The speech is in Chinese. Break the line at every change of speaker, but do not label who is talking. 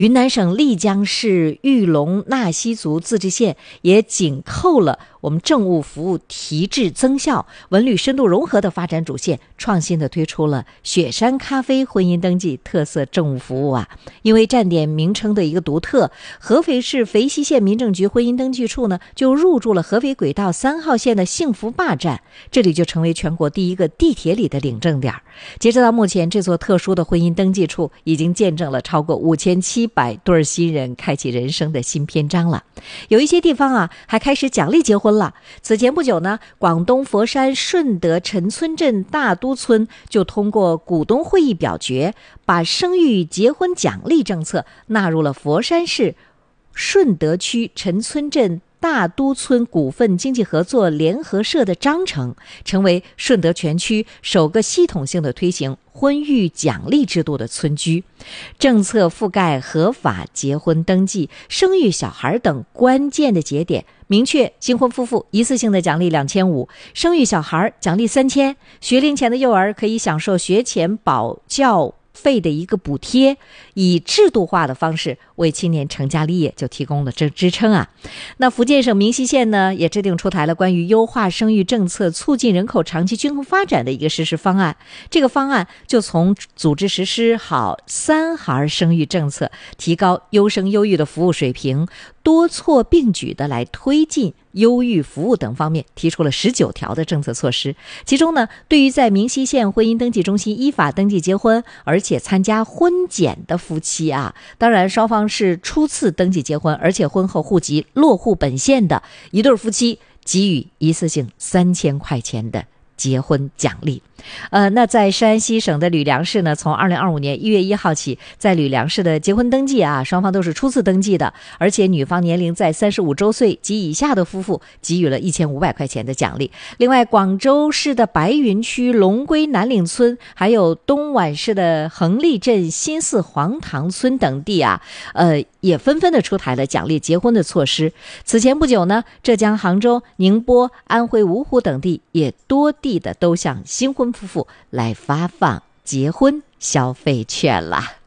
云南省丽江市玉龙纳西族自治县也紧扣了我们政务服务提质增效、文旅深度融合的发展主线，创新的推出了雪山咖啡婚姻登记特色政务服务啊。因为站点名称的一个独特，合肥市肥西县民政局婚姻登记处呢就入驻了合肥轨道3号线的幸福坝站，这里就成为全国第一个地铁里的领证点。截止到目前，这座特殊的婚姻登记处已经见证了超过5700对新人开启人生的新篇章了。有一些地方啊还开始奖励结婚了。此前不久呢，广东佛山顺德陈村镇大都村就通过股东会议表决，把生育结婚奖励政策纳入了佛山市顺德区陈村镇大都村股份经济合作联合社的章程，成为顺德全区首个系统性的推行婚育奖励制度的村居。政策覆盖合法结婚登记、生育小孩等关键的节点，明确新婚夫妇一次性的奖励2500，生育小孩奖励3000，学龄前的幼儿可以享受学前保教费的一个补贴，以制度化的方式为青年成家立业就提供了支撑啊。那福建省明溪县呢，也制定出台了关于优化生育政策、促进人口长期均衡发展的一个实施方案。这个方案就从组织实施好3孩生育政策，提高优生优育的服务水平，多措并举的来推进优育服务等方面，提出了19条的政策措施。其中呢，对于在明溪县婚姻登记中心依法登记结婚，而且参加婚检的夫妻啊，当然双方是初次登记结婚，而且婚后户籍落户本县的一对夫妻，给予一次性3000块钱的结婚奖励。那在山西省的吕梁市呢，从2025年1月1号起，在吕梁市的结婚登记啊，双方都是初次登记的，而且女方年龄在35周岁及以下的夫妇给予了1500块钱的奖励。另外，广州市的白云区龙归南岭村，还有东莞市的横立镇新四黄塘村等地啊，也纷纷的出台了奖励结婚的措施。此前不久呢，浙江杭州、宁波、安徽芜湖等地也多地的都向新婚夫妇来发放结婚消费券了。